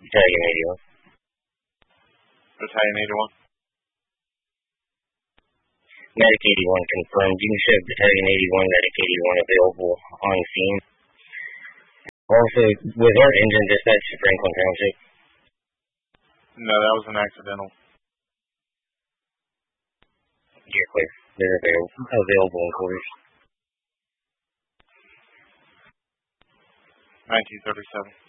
Battalion 81. Battalion 81. Medic 81 confirmed. You can show Battalion 81, Medic 81 available on scene. Also, was our engine dispatched to Franklin Township? No, that was an accidental. You're clear. They're available in quarters. 1937.